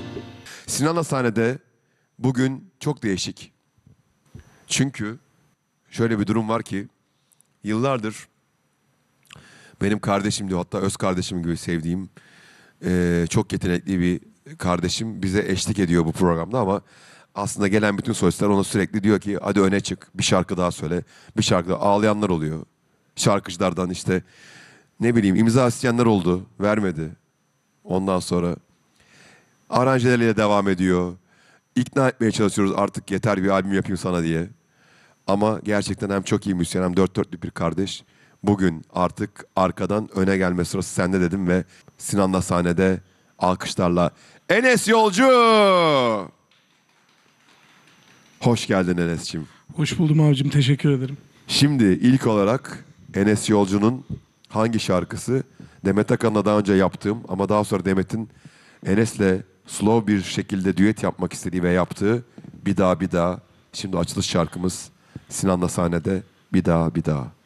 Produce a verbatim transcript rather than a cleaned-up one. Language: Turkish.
Sinan'la sahnede bugün çok değişik. Çünkü şöyle bir durum var ki yıllardır benim kardeşim diyor, hatta öz kardeşim gibi sevdiğim eee, çok yetenekli bir kardeşim bize eşlik ediyor bu programda ama aslında gelen bütün solistler ona sürekli diyor ki hadi öne çık, bir şarkı daha söyle, bir şarkı daha. Ağlayanlar oluyor. Şarkıcılardan işte ne bileyim imza isteyenler oldu, vermedi. Ondan sonra aranjeleriyle devam ediyor. İkna etmeye çalışıyoruz artık yeter bir albüm yapayım sana diye. Ama gerçekten hem çok iyi müzisyen hem dört dörtlük bir kardeş. Bugün artık arkadan öne gelme sırası sende dedim ve Sinan'la sahnede alkışlarla Enes Yolcu. Hoş geldin Enes'ciğim. Hoş buldum abicim, teşekkür ederim. Şimdi ilk olarak Enes Yolcu'nun hangi şarkısı? Demet Akalın'la daha önce yaptığım ama daha sonra Demet'in Enes'le slow bir şekilde düet yapmak istediği ve yaptığı Bir Daha Bir Daha. Şimdi açılış şarkımız Sinan'la sahnede Bir Daha Bir Daha.